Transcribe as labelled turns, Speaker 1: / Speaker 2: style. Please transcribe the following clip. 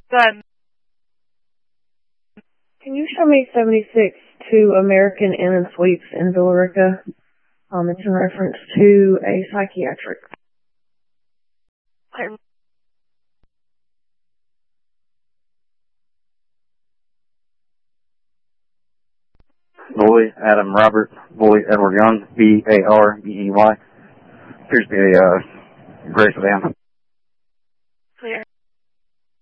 Speaker 1: Then,
Speaker 2: Can you show me 76 to American Inn and Suites in Villarica? It's in reference to a psychiatric.
Speaker 3: Boy, Adam Robert, Boy, Edward Young, B-A-R-B-E-Y. Appears to be a gray sedan.